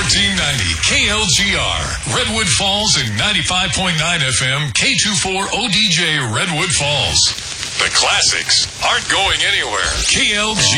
1490 KLGR, Redwood Falls, and 95.9 FM K24 ODJ Redwood Falls. The classics aren't going anywhere. KLGR.